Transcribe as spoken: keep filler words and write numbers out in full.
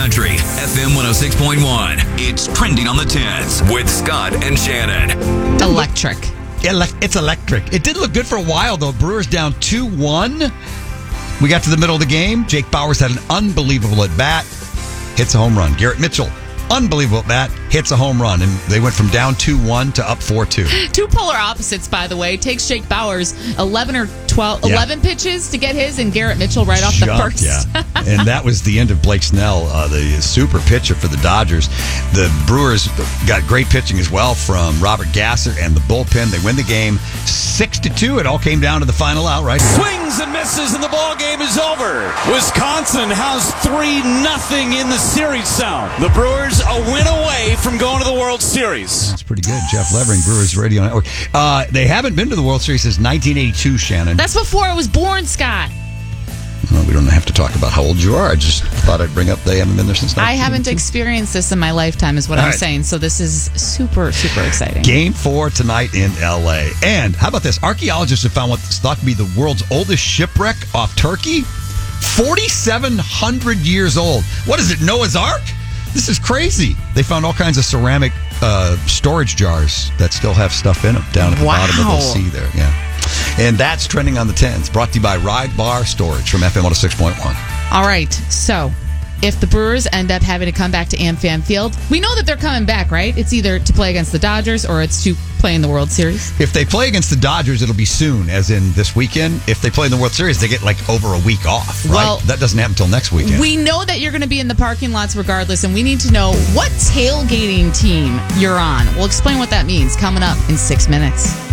Country, F M one oh six point one. It's Trending on the Tens with Scott and Shannon. Electric. It's electric. It did look good for a while, though. Brewers down two one. We got to the middle of the game. Jake Bauers had an unbelievable at-bat. Hits a home run. Garrett Mitchell, unbelievable at-bat. Hits a home run. And they went from down two one to up four two. Two polar opposites, by the way. Takes Jake Bauers eleven or twelve, Yeah. eleven pitches to get his, and Garrett Mitchell right off Jump, the first. Yeah. And that was the end of Blake Snell, uh, the super pitcher for the Dodgers. The Brewers got great pitching as well from Robert Gasser and the bullpen. They win the game six to two. It all came down to the final out, right? Swings and misses, and the ball game is over. Wisconsin has three nothing in the series sound. The Brewers a win away from going to the World Series. That's pretty good. Jeff Levering, Brewers Radio Network. Uh, they haven't been to the World Series since nineteen eighty-two, Shannon. That's before I was born, Scott. Well, we don't have to talk about how old you are. I just thought I'd bring up they haven't been there since I nineteen eighty-two. haven't experienced this in my lifetime, is what All I'm right. saying. So this is super, super exciting. Game four tonight in L A. And how about this? Archaeologists have found what's thought to be the world's oldest shipwreck off Turkey. forty-seven hundred years old. What is it, Noah's Ark? This is crazy. They found all kinds of ceramic uh, storage jars that still have stuff in them down at the Wow. bottom of the sea there. Yeah. And that's Trending on the Tens, brought to you by Ride Bar Storage from F M one oh six point one. All right. So if the Brewers end up having to come back to AmFam Field, we know that they're coming back, right? It's either to play against the Dodgers or it's to play in the World Series. If they play against the Dodgers, it'll be soon, as in this weekend. If they play in the World Series, they get like over a week off, right? Well, that doesn't happen until next weekend. We know that you're going to be in the parking lots regardless, and we need to know what tailgating team you're on. We'll explain what that means coming up in six minutes.